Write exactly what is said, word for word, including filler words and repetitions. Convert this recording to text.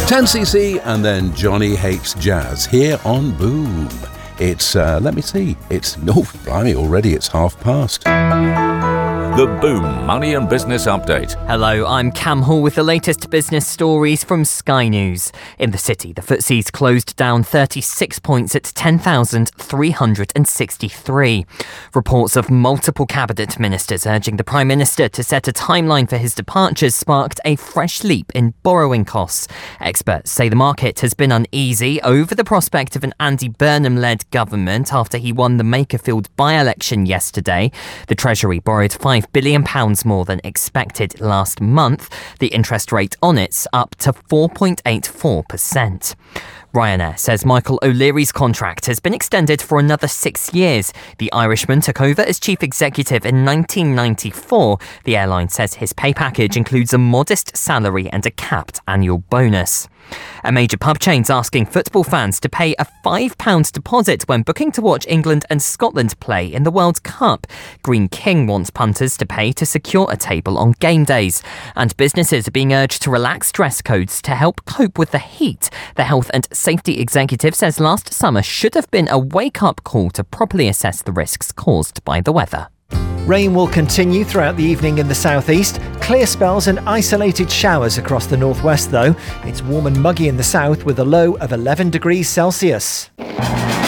ten C C and then Johnny Hates Jazz here on Boom. It's, uh, let me see, it's, oh, blimey, already it's half past. The Boom Money and Business Update. Hello, I'm Cam Hall with the latest business stories from Sky News. In the city, the F T S E's closed down thirty-six points at ten thousand three hundred sixty-three. Reports of multiple cabinet ministers urging the Prime Minister to set a timeline for his departures sparked a fresh leap in borrowing costs. Experts say the market has been uneasy over the prospect of an Andy Burnham-led government after he won the Makerfield by-election yesterday. The Treasury borrowed five billion pounds more than expected last month. The interest rate on it's up to four point eight four percent. Ryanair says Michael O'Leary's contract has been extended for another six years. The Irishman took over as chief executive in nineteen ninety-four. The airline says his pay package includes a modest salary and a capped annual bonus. A major pub chain's asking football fans to pay a five pounds deposit when booking to watch England and Scotland play in the World Cup. Green King wants punters to pay to secure a table on game days. And businesses are being urged to relax dress codes to help cope with the heat. The health and safety executive says last summer should have been a wake-up call to properly assess the risks caused by the weather. Rain will continue throughout the evening in the southeast. Clear spells and isolated showers across the northwest though. It's warm and muggy in the south with a low of eleven degrees Celsius.